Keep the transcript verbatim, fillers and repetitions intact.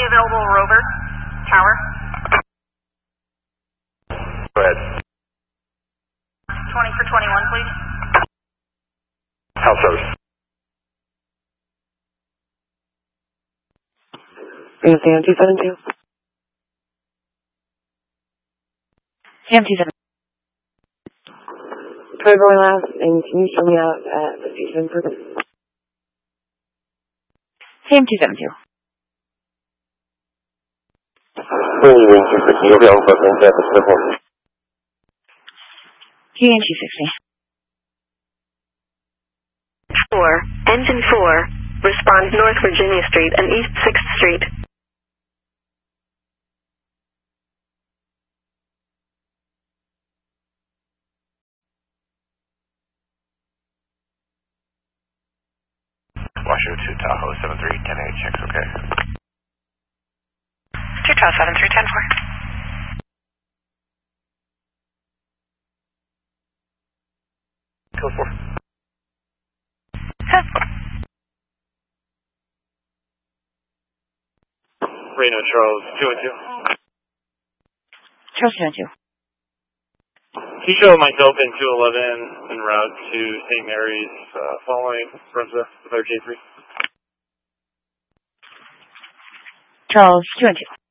available rover tower? Go ahead. twenty for twenty-one, please. House service. Sam two seven two. Sam two seven. Try going last, and can you show me out at the station for this? Sam two seven two. Holy wing two sixty, okay, I'll put them at the circle. Union two sixty. four, engine four, respond North Virginia Street and East sixth Street. Washington two Tahoe seven three ten eight, checks okay. two Tahoe seven three ten four. Code four. ten four. Reno Charles two and two. Charles two and two. Can you show myself in two eleven en route to Saint Mary's uh, following Brunswick with our J three? Charles two and two.